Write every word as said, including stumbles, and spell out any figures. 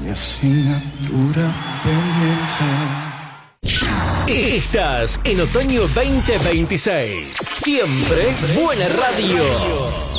mi asignatura pendiente. Estás en Otoño veinte veintiséis. Siempre buena radio.